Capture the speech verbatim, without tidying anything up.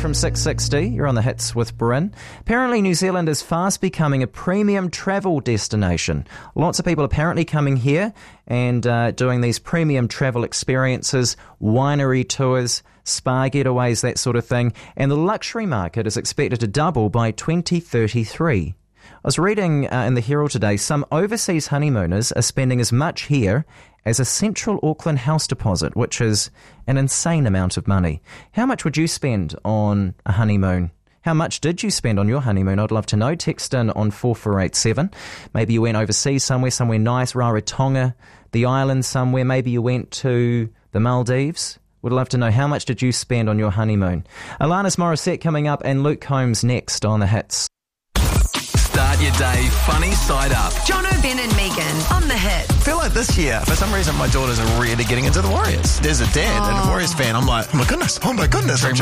from six sixty. You're on the hits with Bryn. Apparently New Zealand is fast becoming a premium travel destination. Lots of people apparently coming here and uh, doing these premium travel experiences, winery tours, spa getaways, that sort of thing. And the luxury market is expected to double by twenty thirty-three. I was reading uh, in the Herald today, some overseas honeymooners are spending as much here as a central Auckland house deposit, which is an insane amount of money. How much would you spend on a honeymoon? How much did you spend on your honeymoon? I'd love to know. Text in on four four eight seven. Maybe you went overseas somewhere, somewhere nice, Rarotonga, the island somewhere. Maybe you went to the Maldives. Would love to know, how much did you spend on your honeymoon? Alanis Morissette coming up and Luke Combs next on The Hits. Start your day funny side up. John O'Ben and Megan on The Hit. I feel like this year, for some reason, my daughters are really getting into the Warriors. There's a dad oh. and a Warriors fan. I'm like, oh my goodness, oh my goodness. I'm